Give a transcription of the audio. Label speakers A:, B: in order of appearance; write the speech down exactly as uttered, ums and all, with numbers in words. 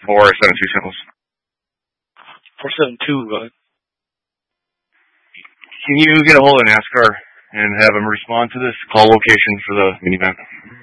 A: four seven two St. Louis.
B: four seven two, uh,
A: can you get a hold of NASCAR and have them respond to this call location for the minivan?